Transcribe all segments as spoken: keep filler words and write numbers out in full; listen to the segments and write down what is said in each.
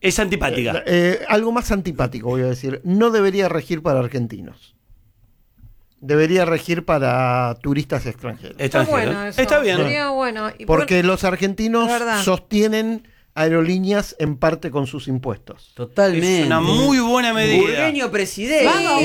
Es antipática. Eh, eh, algo más antipático, voy a decir. No debería regir para argentinos. Debería regir para turistas extranjeros. Está bueno eso. Está bien. Sería bueno. Y Porque por... los argentinos verdad. sostienen aerolíneas en parte con sus impuestos. Totalmente. Es una muy buena medida. Burgueño presidente. ¡Vamos,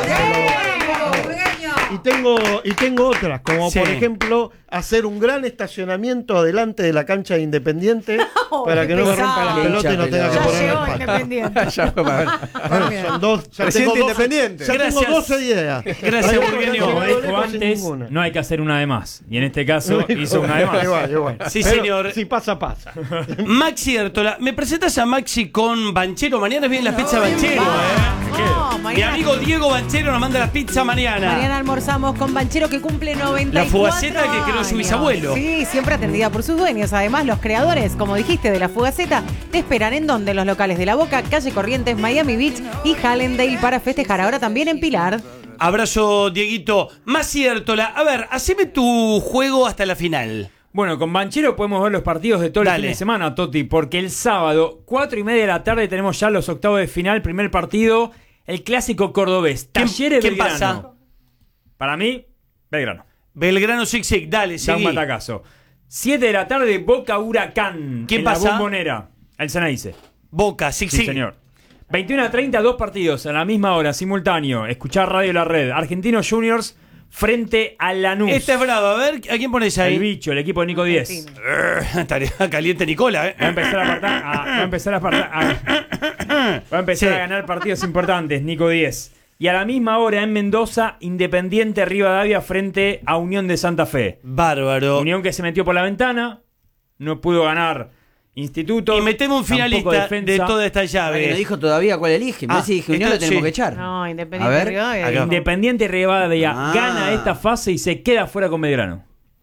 Y tengo, y tengo otras, como Sí. por ejemplo, hacer un gran estacionamiento adelante de la cancha de Independiente Oh, para que no me rompa las Qué pelotas y no tenga que Ya ponerme llegó el pato. Independiente. Ya fue para ver. Bueno, son dos, ya Presidente tengo doce, independiente. ya tengo Gracias. doce ideas. Gracias, Ahí Burgueño. no Como lejos dijo sin antes, ninguna. no hay que hacer una de más. Y en este caso hizo una de más. Igual, igual. Sí, Pero señor. Si pasa, pasa. Maxi Ertola, ¿me presentas a Maxi con Banchero? Mañana viene la pizza Banchero, ¿eh? No, Mi mañana, amigo Diego Banchero nos manda la pizza mañana. mañana almorzamos con Banchero, que cumple noventa y cuatro La fugaceta que creó su años. bisabuelo. Sí, siempre atendida por sus dueños. Además, los creadores, como dijiste, de la fugaceta, te esperan en donde los locales de La Boca, Calle Corrientes, Miami Beach y Hallandale para festejar. Ahora también en Pilar. Abrazo, Dieguito. Maxi Ertola, a ver, haceme tu juego hasta la final. Bueno, con Banchero podemos ver los partidos de todo el Dale. fin de semana, Toti, porque el sábado, cuatro y media de la tarde, tenemos ya los octavos de final, primer partido, el clásico cordobés. ¿Quién- Talleres quién Belgrano. pasa? Para mí, Belgrano. Belgrano Six Six, dale, Da un seguí. batacazo. siete de la tarde, Boca Huracán. ¿Quién en pasa? La Bombonera. El Ceneice. Boca, Six Sí, Six. señor. veintiuno a treinta, dos partidos a la misma hora, simultáneo. Escuchar Radio La Red. Argentinos Juniors frente a Lanús. Esta es brava, a ver, ¿a quién pones ahí? El bicho, el equipo de Nico Díez. Urgh, Estaría caliente Nicola, ¿eh? Va a empezar a apartar, a, va a empezar a apartar, a- va a empezar Sí. a ganar partidos importantes, Nico Díez. Y a la misma hora en Mendoza, Independiente Rivadavia frente a Unión de Santa Fe. Bárbaro. Unión que se metió por la ventana, no pudo ganar Instituto. Y metemos un tampoco finalista Defensa. de toda esta Que llave. no dijo todavía cuál elige. Ah, Ah, si dije Unión esto- lo tenemos sí. que echar. No, A Independiente ver, Rivadavia. acá. Independiente Rivadavia Ah. gana esta fase y se queda fuera con Belgrano.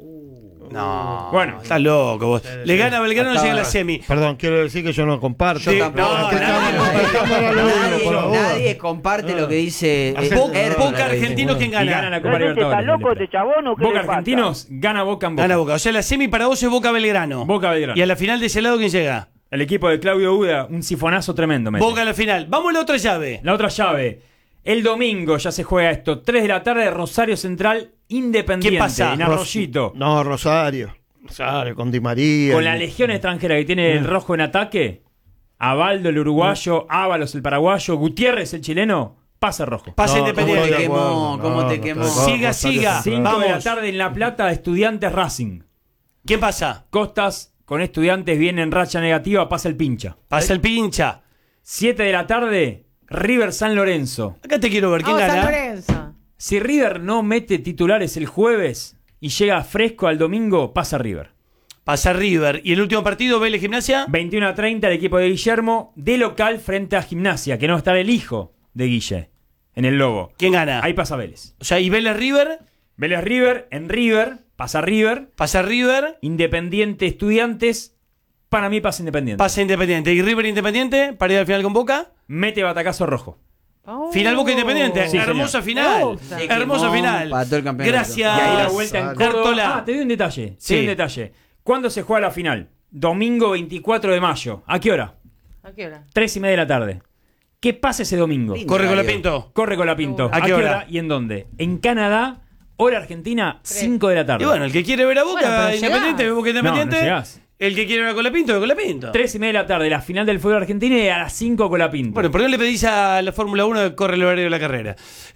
No, Bueno. estás loco vos. Le gana a Belgrano, Hasta llega a la ahora. semi. Perdón, quiero decir que yo no comparto. Sí, tampoco. no, Que nadie, cámara- nadie. cámara lo digo, Nadie, por favor. nadie comparte lo que dice eh, Boca- Erdogan, Boca lo que dice. Argentinos, ¿quién Y gana gana? la Copa Libertadores. ¿Está loco este chabón o qué Boca le pasa? Argentinos gana Boca en Boca. Gana Boca. O sea, la semi para vos es Boca Belgrano. Boca Belgrano. Y a la final de ese lado, ¿quién llega? El equipo de Claudio Uda, un sifonazo tremendo. mete. Boca a la final. Vamos a la otra llave. La otra llave. El domingo ya se juega esto. tres de la tarde, Rosario Central, Independiente. ¿Quién pasa? En Arroyito. No, Rosario. Rosario, con Di María. Con la legión extranjera que tiene el rojo en ataque. Abaldo, el uruguayo. Ábalos, el paraguayo. Gutiérrez, el chileno. Pasa rojo. Pasa No, Independiente. ¿Cómo te de acuerdo. quemó? ¿Cómo No, te no, quemó? no, Siga, Rosario siga. Central. cinco de la Vamos. tarde en La Plata, Estudiantes Racing. ¿Quién pasa? Costas con Estudiantes viene en racha negativa, pasa el pincha. Pasa el pincha. siete de la tarde, River San Lorenzo. Acá te quiero ver. ¿Quién Vamos, San gana? Lorenzo. Si River no mete titulares el jueves y llega fresco al domingo, pasa River. Pasa River. ¿Y el último partido, Vélez Gimnasia? veintiuno a treinta, el equipo de Guillermo, de local frente a Gimnasia, que no está el hijo de Guille, en el Lobo. ¿Quién gana? Ahí pasa Vélez. O sea, ¿y Vélez River? Vélez River, en River, pasa River. Pasa River. Independiente Estudiantes, para mí pasa Independiente. Pasa Independiente. ¿Y River Independiente? Para ir al final con Boca. Mete batacazo rojo. Oh. Final Boca Independiente. Sí, Hermosa Me final. gusta. Se Hermosa quemó final. para todo el campeonato. Gracias. Y ahí la vuelta en Rosario. Córdoba. Ertola. Ah, te doy un detalle. Te Sí. doy un detalle. ¿Cuándo se juega la final? Domingo veinticuatro de mayo. ¿A qué hora? ¿A qué hora? Tres y media de la tarde. ¿Qué pasa ese domingo? Lindo. Corre con la Radio. Pinto. Corre con la Pinto. ¿A qué hora? y en dónde? En Canadá, hora Argentina, cinco de la tarde. Y bueno, el que quiere ver a Boca Bueno, pero Independiente, llegás. ve Boca Independiente. No, no llegás. El que quiere ver a Colapinto, ve Colapinto. Tres y media de la tarde, la final del fútbol argentino y a las cinco con la Pinto. Bueno, ¿por qué no le pedís a la Fórmula uno que corre el horario de la carrera?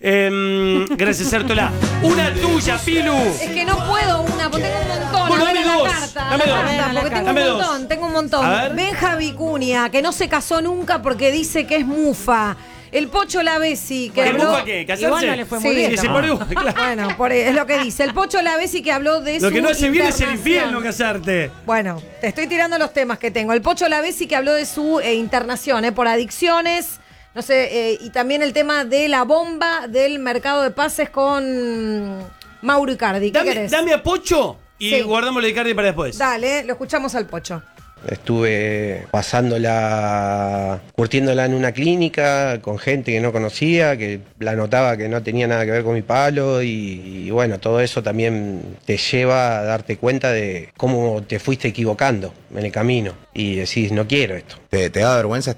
Eh, gracias, Ertola. Una tuya, Pilu. Es que no puedo una, porque tengo un montón. Bueno, A ver, dame la dos. carta, Dame la dos. carta, porque tengo Dame un dos. montón, tengo un montón. A ver. Benja Vicuña, que no se casó nunca porque dice que es mufa. El Pocho Lavesi, que ¿Qué habló... mufa qué? ¿Casarse? Igual no le fue muy Sí, bien. Sí, se tampoco. paró, claro. Bueno, por- es lo que dice. El Pocho Lavesi, que habló de Lo su que no hace bien es el infiel, internación. no casarte. Bueno, te estoy tirando los temas que tengo. El Pocho Lavesi, que habló de su eh, internación eh, por adicciones, no sé, eh, y también el tema de la bomba del mercado de pases con Mauro Icardi. ¿Qué Dame, querés? dame a Pocho y Sí. guardamos la de Icardi para después. Dale, lo escuchamos al Pocho. Estuve pasándola, curtiéndola en una clínica con gente que no conocía, que la notaba que no tenía nada que ver con mi palo y, y bueno, todo eso también te lleva a darte cuenta de cómo te fuiste equivocando en el camino y decís, no quiero esto. ¿Te, te da vergüenza